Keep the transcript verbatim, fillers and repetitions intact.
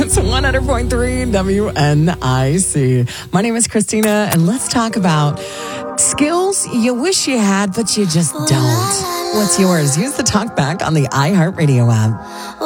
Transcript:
It's one hundred point three W N I C. My name is Christina, and let's talk about skills you wish you had, but you just don't. What's yours? Use the talk back on the iHeartRadio app.